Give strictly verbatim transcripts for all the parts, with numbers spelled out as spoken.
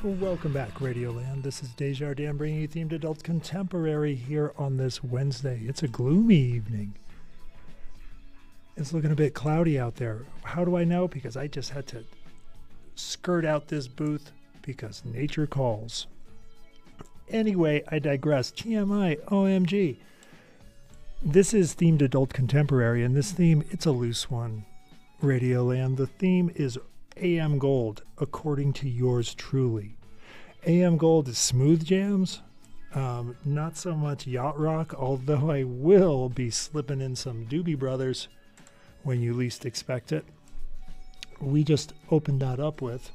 Welcome back, Radioland. This is Desjardins bringing you themed adult contemporary here on this Wednesday. It's a gloomy evening. It's looking a bit cloudy out there. How do I know? Because I just had to skirt out this booth because nature calls. Anyway, I digress. G M I, O M G. This is themed adult contemporary, and this theme, it's a loose one, Radioland. The theme is A M Gold, according to yours truly. A M Gold is smooth jams, um, not so much yacht rock, although I will be slipping in some Doobie Brothers when you least expect it. We just opened that up with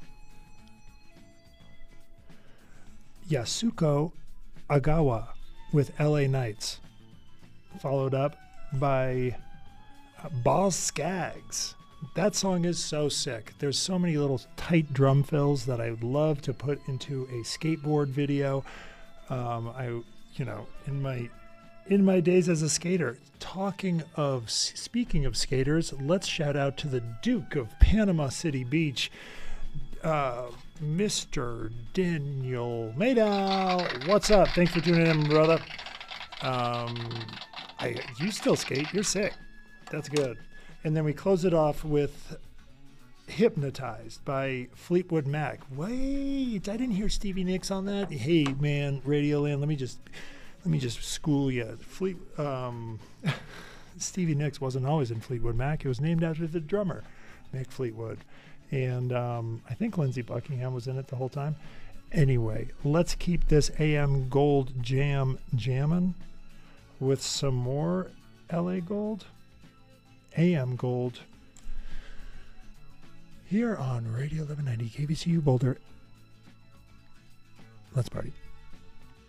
Yasuko Agawa with L A Nights, followed up by Boz Scaggs. That song is so sick. There's so many little tight drum fills that I would love to put into a skateboard video. Um, I, you know, in my in my days as a skater. Talking of speaking of skaters, let's shout out to the Duke of Panama City Beach, uh, Mister Daniel Madow. What's up? Thanks for tuning in, brother. Um, I you still skate? You're sick. That's good. And then we close it off with Hypnotized by Fleetwood Mac. Wait, I didn't hear Stevie Nicks on that. Hey, man, Radioland, let me just let me just school you. Fleet, um, Stevie Nicks wasn't always in Fleetwood Mac. It was named after the drummer, Mick Fleetwood. And um, I think Lindsey Buckingham was in it the whole time. Anyway, let's keep this A M Gold jam jammin' with some more L A Gold. A M Gold here on Radio eleven ninety K B C U Boulder. Let's party.